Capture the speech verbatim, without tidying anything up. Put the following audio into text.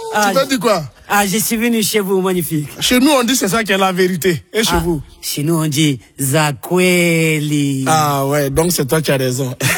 Ah, tu t'as dit quoi? Ah, je suis venu chez vous, magnifique. Chez nous, on dit c'est ça qui est la vérité. Et chez ah, vous? Chez nous, on dit Zakweli. Ah ouais, donc c'est toi qui as raison.